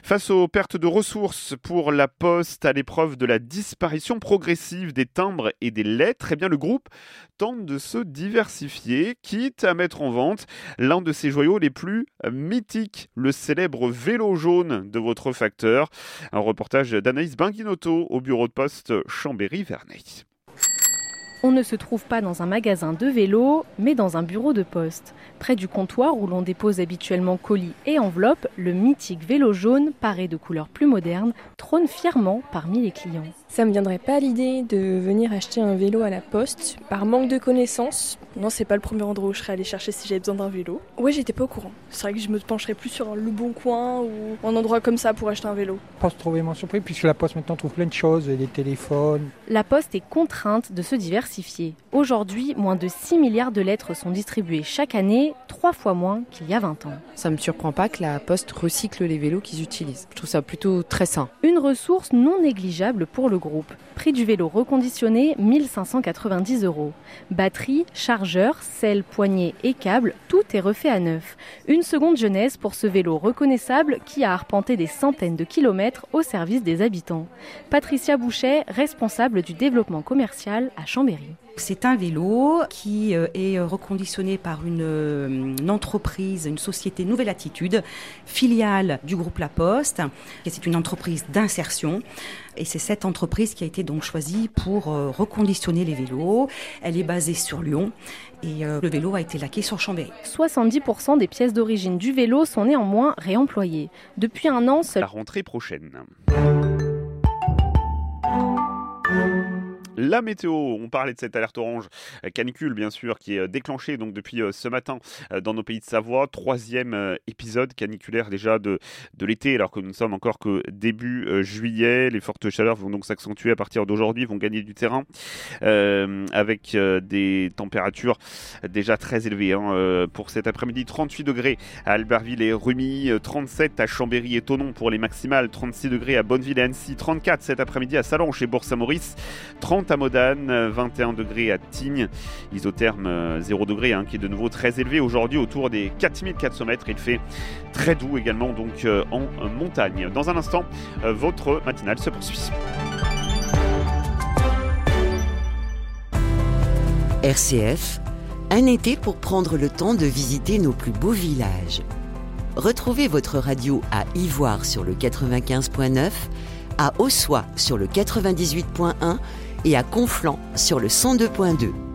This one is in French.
Face aux pertes de ressources pour la Poste à l'épreuve de la disparition progressive des timbres et des lettres, eh bien le groupe tente de se diversifier, quitte à mettre en vente l'un de ses joyaux les plus mythiques, le célèbre vélo jaune de votre facteur. Un reportage d'Anaïs Benguinotto au bureau de poste Chambéry-Vernay. On ne se trouve pas dans un magasin de vélo, mais dans un bureau de poste. Près du comptoir où l'on dépose habituellement colis et enveloppes, le mythique vélo jaune, paré de couleurs plus modernes, trône fièrement parmi les clients. Ça me viendrait pas à l'idée de venir acheter un vélo à la poste par manque de connaissances. Non, c'est pas le premier endroit où je serais allée chercher si j'avais besoin d'un vélo. Ouais, j'étais pas au courant. C'est vrai que je me pencherais plus sur Le Bon Coin ou un endroit comme ça pour acheter un vélo. Pas se trouver vraiment surpris puisque la poste maintenant trouve plein de choses, des téléphones. La poste est contrainte de se diversifier. Aujourd'hui, moins de 6 milliards de lettres sont distribuées chaque année, 3 fois moins qu'il y a 20 ans. Ça me surprend pas que la poste recycle les vélos qu'ils utilisent. Je trouve ça plutôt très sain. Une ressource non négligeable pour le groupe. Prix du vélo reconditionné, 1 590 €. Batterie, chargeur, selle, poignée et câble, tout est refait à neuf. Une seconde jeunesse pour ce vélo reconnaissable qui a arpenté des centaines de kilomètres au service des habitants. Patricia Bouchet, responsable du développement commercial à Chambéry. C'est un vélo qui est reconditionné par une entreprise, une société Nouvelle Attitude, filiale du groupe La Poste. C'est une entreprise d'insertion et c'est cette entreprise qui a été donc choisie pour reconditionner les vélos. Elle est basée sur Lyon et le vélo a été laqué sur Chambéry. 70% des pièces d'origine du vélo sont néanmoins réemployées. Depuis un an, la rentrée prochaine. La météo, on parlait de cette alerte orange canicule bien sûr qui est déclenchée donc depuis ce matin dans nos pays de Savoie. 3e épisode caniculaire déjà de l'été alors que nous ne sommes encore que début juillet. Les fortes chaleurs vont donc s'accentuer à partir d'aujourd'hui, vont gagner du terrain avec des températures déjà très élevées. Pour cet après-midi, 38 degrés à Albertville et Rumi, 37 à Chambéry et Thonon pour les maximales, 36 degrés à Bonneville et Annecy, 34 cet après-midi à Sallanches et Bourg-Saint-Maurice, 30 à Modane, 21 degrés à Tignes, isotherme 0 degré qui est de nouveau très élevé aujourd'hui autour des 4400 mètres. Il fait très doux également donc en montagne. Dans un instant, votre matinale se poursuit. RCF, un été pour prendre le temps de visiter nos plus beaux villages. Retrouvez votre radio à Ivoire sur le 95.9, à Ossois sur le 98.1 et à Conflans sur le 102.2.